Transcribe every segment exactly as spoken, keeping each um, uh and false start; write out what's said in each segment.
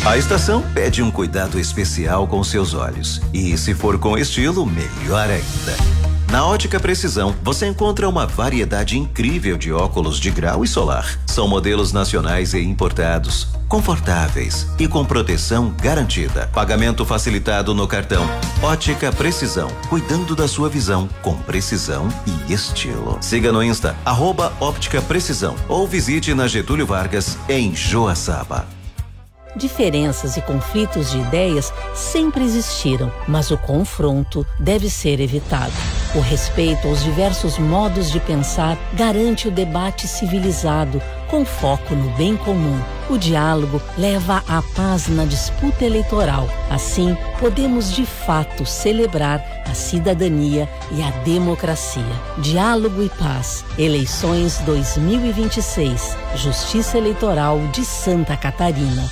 A estação pede um cuidado especial com seus olhos. E se for com estilo, melhor ainda. Na Ótica Precisão, você encontra uma variedade incrível de óculos de grau e solar. São modelos nacionais e importados, confortáveis e com proteção garantida. Pagamento facilitado no cartão. Ótica Precisão, cuidando da sua visão com precisão e estilo. Siga no Insta, arroba Óptica Precisão, ou visite na Getúlio Vargas, em Joaçaba. Diferenças e conflitos de ideias sempre existiram, mas o confronto deve ser evitado. O respeito aos diversos modos de pensar garante o debate civilizado, com foco no bem comum. O diálogo leva à paz na disputa eleitoral. Assim, podemos de fato celebrar a cidadania e a democracia. Diálogo e paz. Eleições dois mil e vinte e seis. Justiça Eleitoral de Santa Catarina.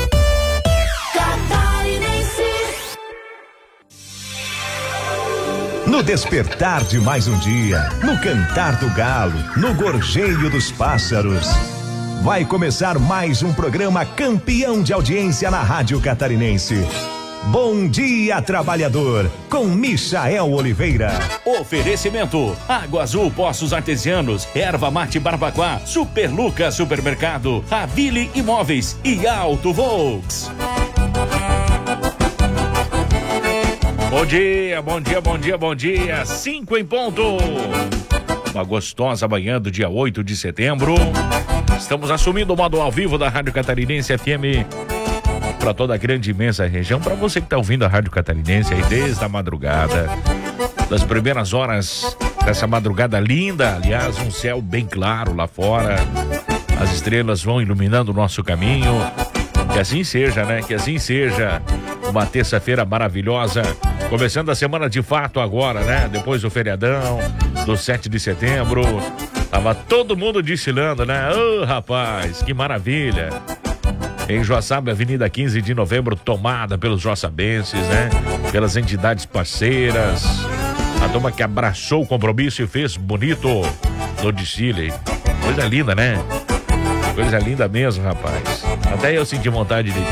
No despertar de mais um dia, no cantar do galo, no gorjeio dos pássaros. Vai começar mais um programa campeão de audiência na Rádio Catarinense. Bom Dia Trabalhador, com Michael Oliveira. Oferecimento: Água Azul Poços Artesianos, Erva Mate Barbacoa, Super Lucas Supermercado, Avile Imóveis e Auto Volks. Bom dia, bom dia, bom dia, bom dia. Cinco em ponto. Uma gostosa manhã do dia oito de setembro. Estamos assumindo o modo ao vivo da Rádio Catarinense F M para toda a grande e imensa região. Para você que está ouvindo a Rádio Catarinense aí desde a madrugada, das primeiras horas dessa madrugada linda. Aliás, um céu bem claro lá fora. As estrelas vão iluminando o nosso caminho. Que assim seja, né? Que assim seja. Uma terça-feira maravilhosa. Começando a semana de fato agora, né? Depois do feriadão, do sete de setembro. Tava todo mundo desfilando, né? Ô, oh, rapaz, que maravilha. Em Joaçaba, Avenida quinze de novembro, tomada pelos joaçabenses, né? Pelas entidades parceiras. A turma que abraçou o compromisso e fez bonito no desfile. Coisa linda, né? Coisa linda mesmo, rapaz. Até eu senti vontade de...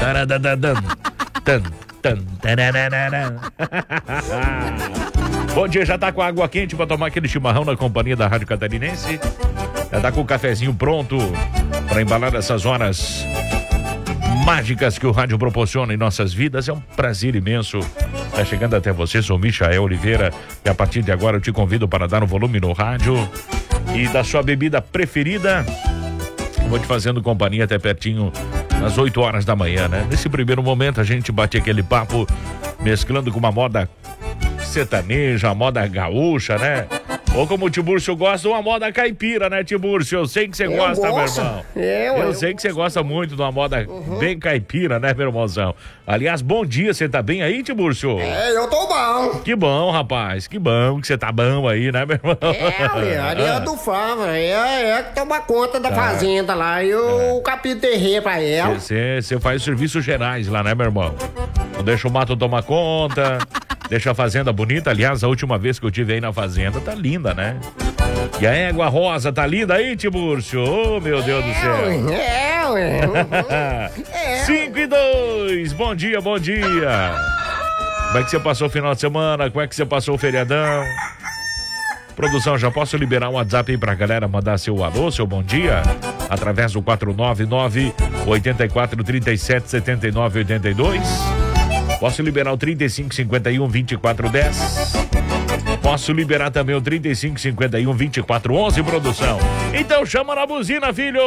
Bom dia, já tá com água quente pra tomar aquele chimarrão na companhia da Rádio Catarinense. Já tá com o cafezinho pronto pra embalar essas horas mágicas que o rádio proporciona em nossas vidas. É um prazer imenso estar chegando até você. Sou Michael Oliveira e a partir de agora eu te convido para dar um volume no rádio e da sua bebida preferida. Vou te fazendo companhia até pertinho às oito horas da manhã, né? Nesse primeiro momento a gente bate aquele papo mesclando com uma moda sertaneja, uma moda gaúcha, né? Ou como o Tiburcio gosta, uma moda caipira, né, Tiburcio? Eu sei que você eu gosta, gosto. meu irmão. Eu, eu, eu sei que você gosta muito de uma moda uhum. bem caipira, né, meu irmãozão? Aliás, bom dia, você tá bem aí, Tiburcio? É, eu tô bom. Que bom, rapaz, que bom que você tá bom aí, né, meu irmão? É, ali é do Fava, é, é que toma conta da ah. fazenda lá, e eu é. capito terreiro pra ela. Você faz serviços gerais lá, né, meu irmão? Não deixa o mato tomar conta... Deixa a fazenda bonita. Aliás, a última vez que eu tive aí na fazenda, tá linda, né? E a égua rosa tá linda aí, Tiburcio? Oh, meu Deus do céu. É, ué. É. Cinco e dois. Bom dia, bom dia. Como é que você passou o final de semana? Como é que você passou o feriadão? Produção, já posso liberar um WhatsApp aí pra galera mandar seu alô, seu bom dia? Através do quatro nove nove, oito quatro, três sete, sete nove oito dois. Posso liberar o trinta e cinco, cinquenta e um, vinte e quatro, dez. Posso liberar também o trinta e cinco, cinquenta e um, vinte e quatro, onze, produção. Então chama na buzina, filho!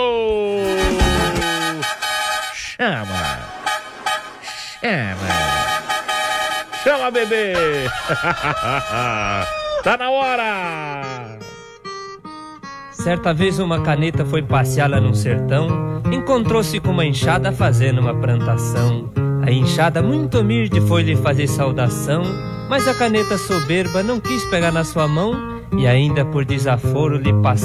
Chama! Chama! Chama, bebê! Tá na hora! Certa vez uma caneta foi passear lá no sertão, encontrou-se com uma enxada fazendo uma plantação. A enxada muito humilde foi lhe fazer saudação, mas a caneta soberba não quis pegar na sua mão e ainda por desaforo lhe passou